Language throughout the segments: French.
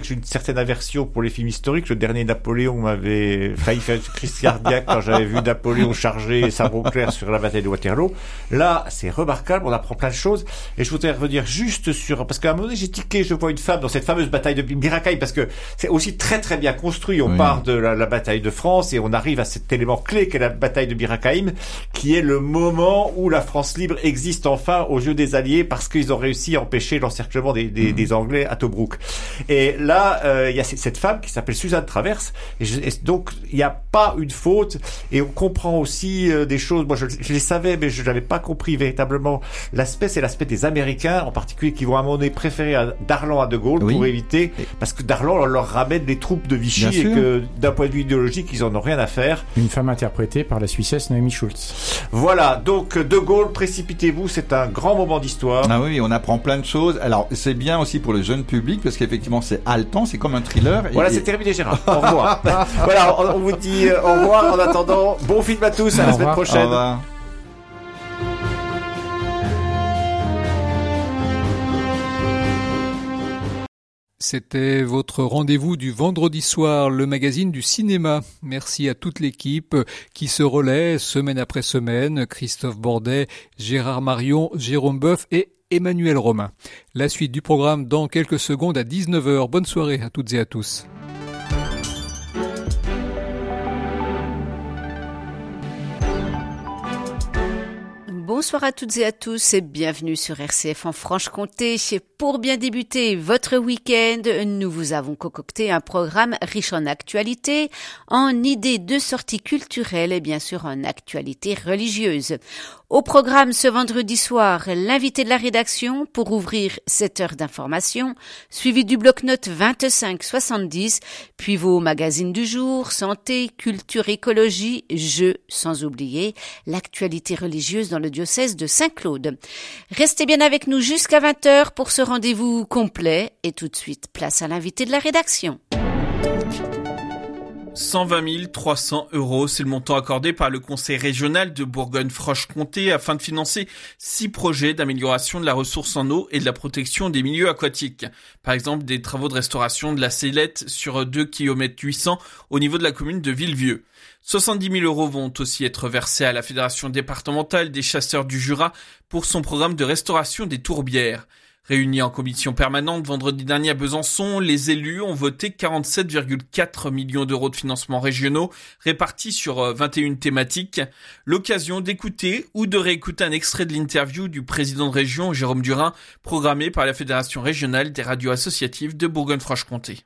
j'ai une certaine aversion pour les films historiques. Le dernier Napoléon m'avait failli faire une crise cardiaque quand j'avais vu Napoléon charger sabre au clair sur la bataille de Waterloo. Là, c'est remarquable, on apprend plein de choses. Et je voudrais revenir juste parce qu'à un moment donné, j'ai tiqué, je vois une femme dans cette fameuse bataille de Bir-Hakeim, parce que c'est aussi très très bien construit. On part de la bataille de France et on arrive à cet élément clé qu'est la bataille de Bir-Hakeim, qui est le moment où la France libre existe enfin aux yeux des Alliés, parce qu'ils ont réussi à empêcher l'encerclement des Anglais à Tobruk. Et là, il y a cette femme qui s'appelle Suzanne Travers, et donc il n'y a pas une faute, et on comprend aussi des choses. Moi, je les savais, mais je n'avais pas compris véritablement l'aspect. C'est l'aspect des Américains, en particulier, qui vont à un moment donné préférer Darlan à De Gaulle pour éviter, parce que Darlan leur ramène les troupes de Vichy et que d'un point de vue idéologique, ils en ont rien à faire. Une femme interprétée par la Suissesse Naomi Schultz. Voilà, donc De Gaulle, précipitez-vous, c'est un grand moment d'histoire. Ah oui, on apprend plein de choses. Alors, c'est bien aussi pour le jeune public, parce qu'effectivement, c'est haletant, c'est comme un thriller. Voilà, c'est terminé, Gérard. Au revoir. Voilà, on vous dit au revoir. En attendant, bon film à tous, à la semaine prochaine. Au revoir. C'était votre rendez-vous du vendredi soir, le magazine du cinéma. Merci à toute l'équipe qui se relaie semaine après semaine. Christophe Bordet, Gérard Marion, Jérôme Boeuf et Emmanuel Romain. La suite du programme dans quelques secondes à 19h. Bonne soirée à toutes et à tous. Bonsoir à toutes et à tous et bienvenue sur RCF en Franche-Comté. Pour bien débuter votre week-end, nous vous avons concocté un programme riche en actualités, en idées de sorties culturelles et bien sûr en actualités religieuses. Au programme ce vendredi soir, l'invité de la rédaction pour ouvrir 7 heures d'information, suivi du bloc-notes 25-70, puis vos magazines du jour, santé, culture, écologie, jeux, sans oublier l'actualité religieuse dans le diocèse de Saint-Claude. Restez bien avec nous jusqu'à 20h pour ce rendez-vous complet et tout de suite, place à l'invité de la rédaction. 120 300 €, c'est le montant accordé par le Conseil régional de Bourgogne-Franche-Comté afin de financer 6 projets d'amélioration de la ressource en eau et de la protection des milieux aquatiques. Par exemple, des travaux de restauration de la Célette sur 2 km 800 au niveau de la commune de Villevieux. 70 000 € vont aussi être versés à la Fédération départementale des chasseurs du Jura pour son programme de restauration des tourbières. Réunis en commission permanente vendredi dernier à Besançon, les élus ont voté 47,4 millions d'euros de financements régionaux répartis sur 21 thématiques. L'occasion d'écouter ou de réécouter un extrait de l'interview du président de région, Jérôme Durin, programmé par la Fédération régionale des radios associatives de Bourgogne-Franche-Comté.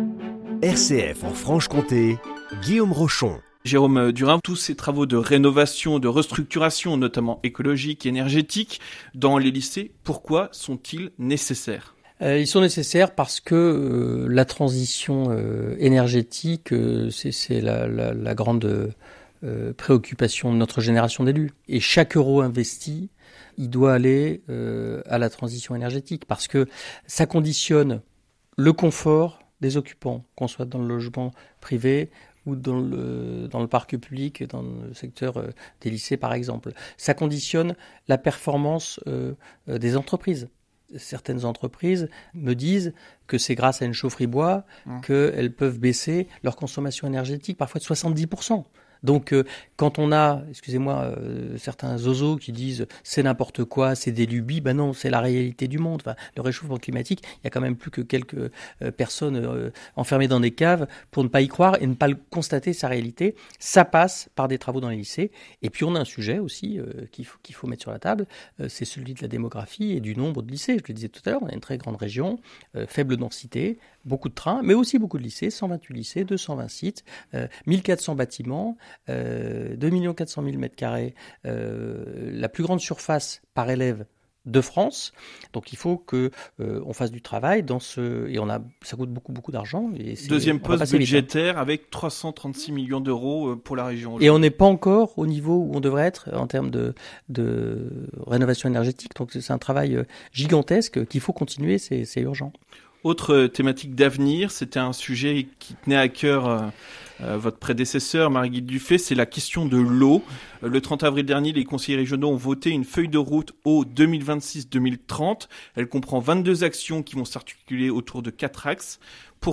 RCF en Franche-Comté, Guillaume Rochon. Jérôme Durin, tous ces travaux de rénovation, de restructuration, notamment écologique et énergétique, dans les lycées, pourquoi sont-ils nécessaires ? Ils sont nécessaires parce que la transition énergétique, c'est la grande préoccupation de notre génération d'élus. Et chaque euro investi, il doit aller à la transition énergétique parce que ça conditionne le confort des occupants, qu'on soit dans le logement privé ou dans le parc public, dans le secteur des lycées par exemple. Ça conditionne la performance des entreprises. Certaines entreprises me disent que c'est grâce à une chaufferie bois qu'elles peuvent baisser leur consommation énergétique, parfois de 70%. Donc, quand on a, certains zozos qui disent c'est n'importe quoi, c'est des lubies, ben non, c'est la réalité du monde. Enfin, le réchauffement climatique, il y a quand même plus que quelques personnes enfermées dans des caves pour ne pas y croire et ne pas le constater, sa réalité. Ça passe par des travaux dans les lycées. Et puis, on a un sujet aussi qu'il faut mettre sur la table, c'est celui de la démographie et du nombre de lycées. Je le disais tout à l'heure, on a une très grande région, faible densité, beaucoup de trains, mais aussi beaucoup de lycées, 128 lycées, 220 sites, 1400 bâtiments, 2 400 000 mètres carrés, la plus grande surface par élève de France. Donc il faut que on fasse du travail et ça coûte beaucoup d'argent. Et deuxième poste budgétaire avec 336 millions d'euros pour la région. Et on n'est pas encore au niveau où on devrait être en termes de rénovation énergétique. Donc c'est un travail gigantesque qu'il faut continuer, c'est urgent. Autre thématique d'avenir, c'était un sujet qui tenait à cœur votre prédécesseur, Marie-Guy Dufay, c'est la question de l'eau. Le 30 avril dernier, les conseillers régionaux ont voté une feuille de route eau 2026-2030. Elle comprend 22 actions qui vont s'articuler autour de 4 axes.